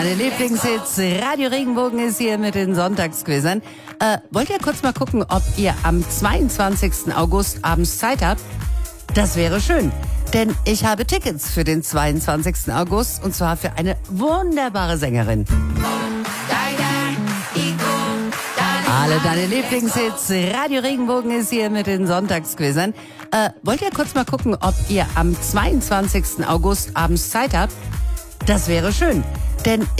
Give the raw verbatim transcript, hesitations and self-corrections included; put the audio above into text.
Meine Lieblingshits, Radio Regenbogen ist hier mit den Sonntagsquizern. Äh, wollt ihr kurz mal gucken, ob ihr am zweiundzwanzigsten August abends Zeit habt? Das wäre schön, denn ich habe Tickets für den zweiundzwanzigsten August und zwar für eine wunderbare Sängerin. Alle deine Lieblingshits, Radio Regenbogen ist hier mit den Sonntagsquizern. Äh, wollt ihr kurz mal gucken, ob ihr am zweiundzwanzigsten August abends Zeit habt? Das wäre schön, denn